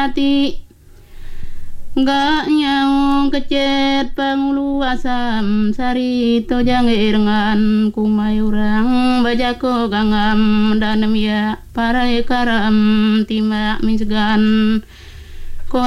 pati Gak nyau kecet pangulu asam sarito jangirangan kumayurang bajako gangam danem ya parai karam timak minsegan